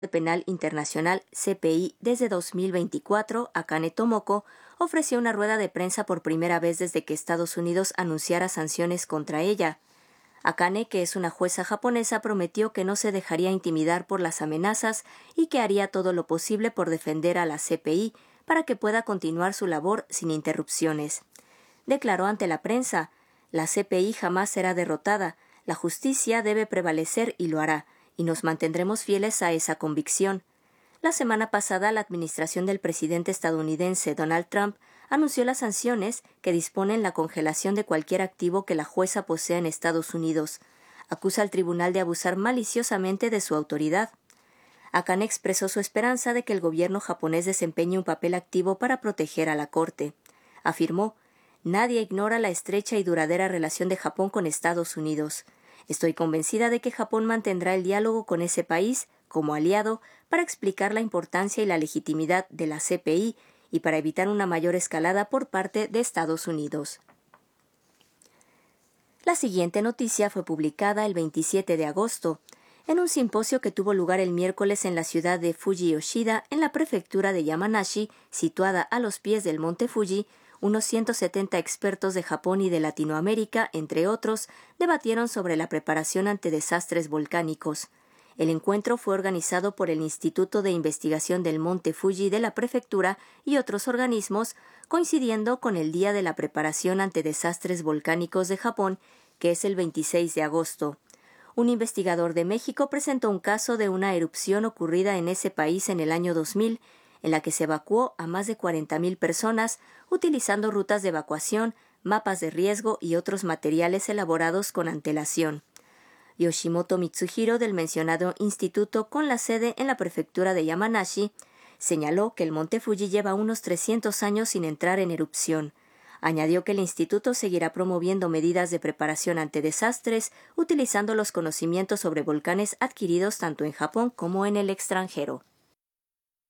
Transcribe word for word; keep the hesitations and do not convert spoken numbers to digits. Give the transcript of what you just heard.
Penal Internacional C P I desde dos mil veinticuatro, Akane Tomoko, ofreció una rueda de prensa por primera vez desde que Estados Unidos anunciara sanciones contra ella. Akane, que es una jueza japonesa, prometió que no se dejaría intimidar por las amenazas y que haría todo lo posible por defender a la C P I para que pueda continuar su labor sin interrupciones. Declaró ante la prensa: «La C P I jamás será derrotada, la justicia debe prevalecer y lo hará, y nos mantendremos fieles a esa convicción». La semana pasada, la administración del presidente estadounidense Donald Trump anunció las sanciones que disponen la congelación de cualquier activo que la jueza posea en Estados Unidos. Acusa al tribunal de abusar maliciosamente de su autoridad. Akane expresó su esperanza de que el gobierno japonés desempeñe un papel activo para proteger a la Corte. Afirmó: «Nadie ignora la estrecha y duradera relación de Japón con Estados Unidos. Estoy convencida de que Japón mantendrá el diálogo con ese país como aliado para explicar la importancia y la legitimidad de la C P I y para evitar una mayor escalada por parte de Estados Unidos». La siguiente noticia fue publicada el veintisiete de agosto, en un simposio que tuvo lugar el miércoles en la ciudad de Fuji-Yoshida, en la prefectura de Yamanashi, situada a los pies del monte Fuji. Unos ciento setenta expertos de Japón y de Latinoamérica, entre otros, debatieron sobre la preparación ante desastres volcánicos. El encuentro fue organizado por el Instituto de Investigación del Monte Fuji de la prefectura y otros organismos, coincidiendo con el Día de la Preparación ante Desastres Volcánicos de Japón, que es el veintiséis de agosto. Un investigador de México presentó un caso de una erupción ocurrida en ese país en el año dos mil, en la que se evacuó a más de cuarenta mil personas utilizando rutas de evacuación, mapas de riesgo y otros materiales elaborados con antelación. Yoshimoto Mitsuhiro, del mencionado instituto con la sede en la prefectura de Yamanashi, señaló que el monte Fuji lleva unos trescientos años sin entrar en erupción. Añadió que el instituto seguirá promoviendo medidas de preparación ante desastres, utilizando los conocimientos sobre volcanes adquiridos tanto en Japón como en el extranjero.